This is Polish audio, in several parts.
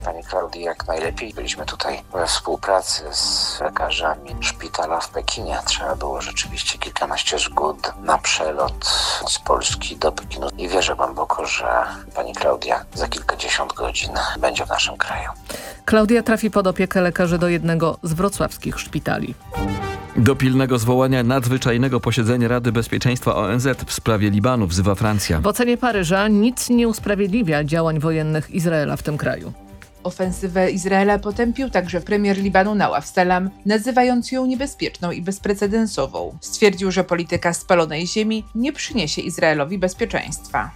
Pani Klaudii jak najlepiej. Byliśmy tutaj we współpracy z lekarzami szpitala w Pekinie. Trzeba było rzeczywiście kilkanaście zgód na przelot z Polski do Pekinu i wierzę głęboko, że pani Klaudia za kilkadziesiąt godzin będzie w naszym kraju. Klaudia trafi pod opiekę lekarzy do jednego z wrocławskich szpitali. Do pilnego zwołania nadzwyczajnego posiedzenia Rady Bezpieczeństwa ONZ w sprawie Libanu wzywa Francja. W ocenie Paryża nic nie usprawiedliwia działań wojennych Izraela w tym kraju. Ofensywę Izraela potępił także premier Libanu Nawaf Salam, nazywając ją niebezpieczną i bezprecedensową. Stwierdził, że polityka spalonej ziemi nie przyniesie Izraelowi bezpieczeństwa.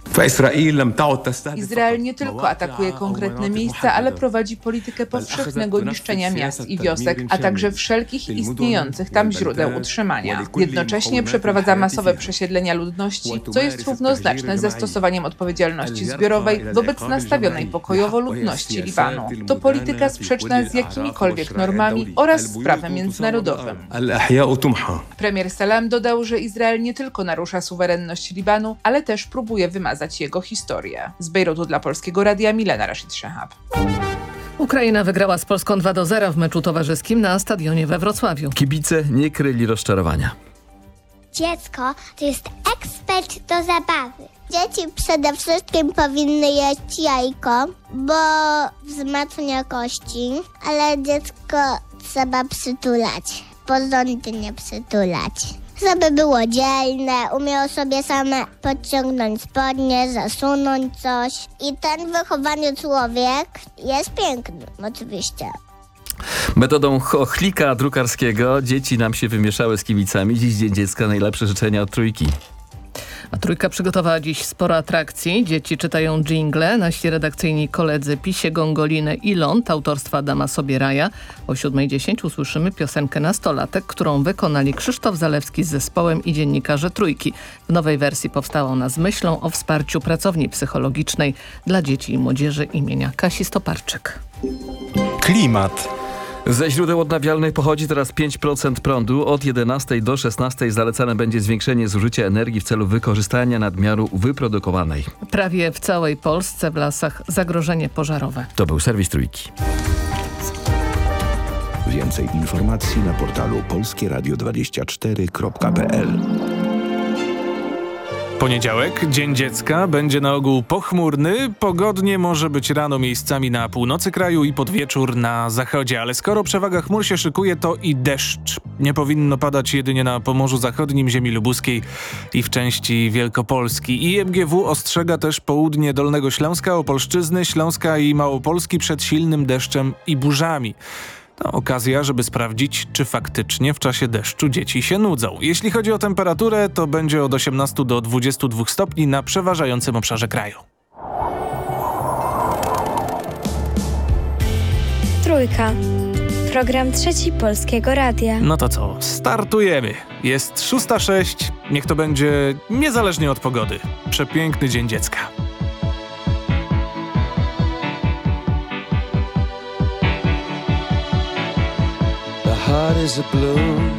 Izrael nie tylko atakuje konkretne miejsca, ale prowadzi politykę powszechnego niszczenia miast i wiosek, a także wszelkich istniejących tam źródeł utrzymania. Jednocześnie przeprowadza masowe przesiedlenia ludności, co jest równoznaczne ze stosowaniem odpowiedzialności zbiorowej wobec nastawionej pokojowo ludności Libanu. To polityka sprzeczna z jakimikolwiek normami oraz z prawem międzynarodowym. Premier Salam dodał, że Izrael nie tylko narusza suwerenność Libanu, ale też próbuje wymazać jego historię. Z Bejrutu dla Polskiego Radia Milena Rashid Szehab. Ukraina wygrała z Polską 2-0 w meczu towarzyskim na stadionie we Wrocławiu. Kibice nie kryli rozczarowania. Dziecko to jest ekspert do zabawy. Dzieci przede wszystkim powinny jeść jajko, bo wzmacnia kości, ale dziecko trzeba przytulać, porządnie przytulać. Żeby było dzielne, umiało sobie same podciągnąć spodnie, zasunąć coś. I ten wychowany człowiek jest piękny, oczywiście. Metodą chochlika drukarskiego dzieci nam się wymieszały z kibicami. Dziś Dzień Dziecka, najlepsze życzenia od Trójki. A Trójka przygotowała dziś sporo atrakcji. Dzieci czytają dżingle, nasi redakcyjni koledzy Pisie, Gongolinę i Ląd autorstwa Dama sobie raja. O 7:10 usłyszymy piosenkę Nastolatek, którą wykonali Krzysztof Zalewski z zespołem i dziennikarze Trójki. W nowej wersji powstała ona z myślą o wsparciu pracowni psychologicznej dla dzieci i młodzieży imienia Kasi Stoparczyk. Klimat. Ze źródeł odnawialnych pochodzi teraz 5% prądu. Od 11 do 16 zalecane będzie zwiększenie zużycia energii w celu wykorzystania nadmiaru wyprodukowanej. Prawie w całej Polsce w lasach zagrożenie pożarowe. To był serwis Trójki. Więcej informacji na portalu polskieradio24.pl. Poniedziałek, Dzień Dziecka, będzie na ogół pochmurny, pogodnie może być rano miejscami na północy kraju i pod wieczór na zachodzie, ale skoro przewaga chmur się szykuje, to i deszcz. Nie powinno padać jedynie na Pomorzu Zachodnim, ziemi lubuskiej i w części Wielkopolski. IMGW ostrzega też południe Dolnego Śląska, Opolszczyzny, Śląska i Małopolski przed silnym deszczem i burzami. To okazja, żeby sprawdzić, czy faktycznie w czasie deszczu dzieci się nudzą. Jeśli chodzi o temperaturę, to będzie od 18 do 22 stopni na przeważającym obszarze kraju. Trójka. Program Trzeci Polskiego Radia. No to co, startujemy. Jest 6:06, niech to będzie niezależnie od pogody. Przepiękny Dzień Dziecka. Heart is a blue